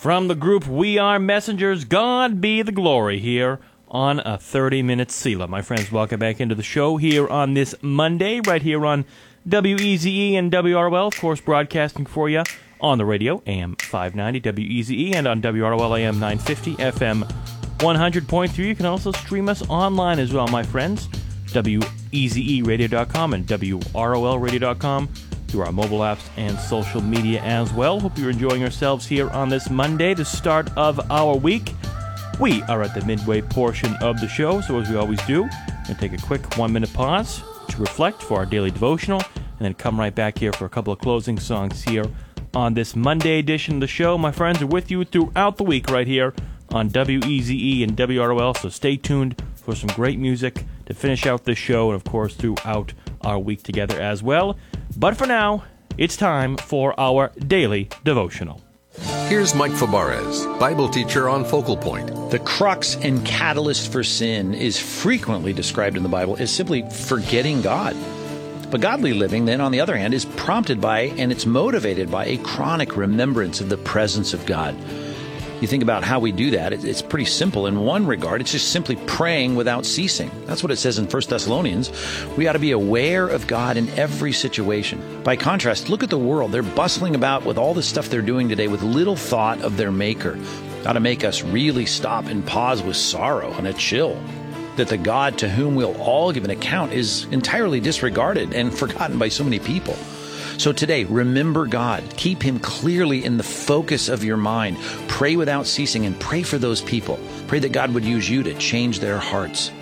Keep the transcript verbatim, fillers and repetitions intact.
From the group We Are Messengers, God be the glory here on a thirty-minute Selah. My friends, welcome back into the show here on this Monday, right here on W E Z E and W R O L, of course, broadcasting for you on the radio, A M five ninety W E Z E, and on W R O L A M nine fifty, F M one hundred point three. You can also stream us online as well, my friends, W E Z E radio dot com and W R O L radio dot com, through our mobile apps and social media as well. Hope you're enjoying yourselves here on this Monday, the start of our week. We are at the midway portion of the show, so as we always do, we're going to take a quick one-minute pause to reflect for our daily devotional, and then come right back here for a couple of closing songs here on this Monday edition of the show. My friends are with you throughout the week right here on W E Z E and W R O L, so stay tuned for some great music to finish out this show, and of course throughout our week together as well. But for now, it's time for our daily devotional. Here's Mike Fabarez, Bible teacher on Focal Point. The crux and catalyst for sin is frequently described in the Bible as simply forgetting God. But godly living, then, on the other hand, is prompted by and it's motivated by a chronic remembrance of the presence of God. You think about how we do that, it's pretty simple in one regard. It's just simply praying without ceasing. That's what it says in First Thessalonians. We ought to be aware of God in every situation. By contrast, look at the world. They're bustling about with all the stuff they're doing today with little thought of their Maker. Ought to make us really stop and pause with sorrow and a chill. That the God to whom we'll all give an account is entirely disregarded and forgotten by so many people. So today, remember God. Keep Him clearly in the focus of your mind. Pray without ceasing and pray for those people. Pray that God would use you to change their hearts.